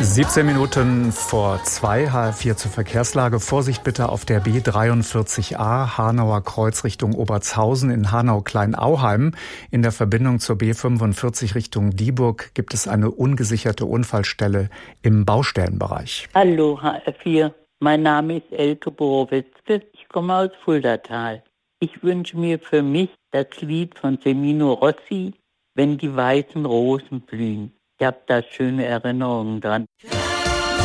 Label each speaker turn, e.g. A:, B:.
A: 17 Minuten vor 2, HR4 zur Verkehrslage. Vorsicht bitte auf der B43a, Hanauer Kreuz Richtung Obertshausen in Hanau-Kleinauheim. In der Verbindung zur B45 Richtung Dieburg gibt es eine ungesicherte Unfallstelle im Baustellenbereich.
B: Hallo HR4, mein Name ist Elke Borowitzke, ich komme aus Fuldatal. Ich wünsche mir für mich das Lied von Semino Rossi, Wenn die weißen Rosen blühen. Ich habe da schöne Erinnerungen dran.